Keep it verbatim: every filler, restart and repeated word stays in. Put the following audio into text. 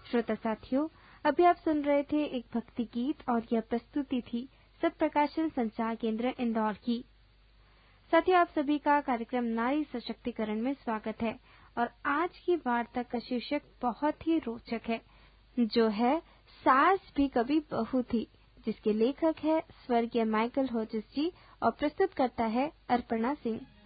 श्रोता साथियों, अभी आप सुन रहे थे एक भक्ति गीत और यह प्रस्तुति थी सत्प्रकाशन संचार केंद्र इंदौर की। साथियों, आप सभी का कार्यक्रम नारी सशक्तिकरण में स्वागत है और आज की वार्ता का शीर्षक बहुत ही रोचक है, जो है सास भी कभी बहू थी, जिसके लेखक है स्वर्गीय माइकल होजिस जी और प्रस्तुत करता है अर्पणा सिंह।